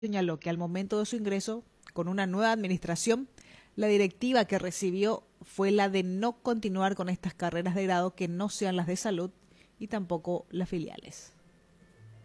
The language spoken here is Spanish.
señaló que al momento de su ingreso con una nueva administración, la directiva que recibió fue la de no continuar con estas carreras de grado que no sean las de salud y tampoco las filiales.